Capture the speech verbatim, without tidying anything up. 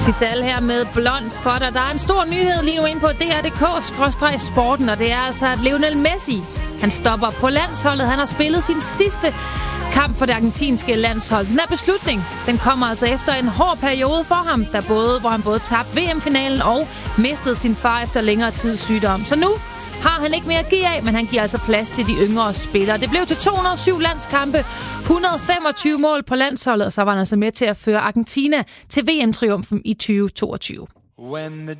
Sisal her med Blond for dig. Der er en stor nyhed lige nu inde på D R punktum d k sporten, og det er altså, at Lionel Messi, han stopper på landsholdet. Han har spillet sin sidste kamp for det argentinske landshold. Den her beslutning, den kommer altså efter en hård periode for ham, der både, hvor han både tabte V M-finalen og mistede sin far efter længere tids sygdom. Så nu har han ikke mere at give af, men han giver altså plads til de yngre spillere. Det blev til to hundrede og syv landskampe, et hundrede og femogtyve mål på landsholdet, og så var han altså med til at føre Argentina til V M-triumfen i tyve toogtyve.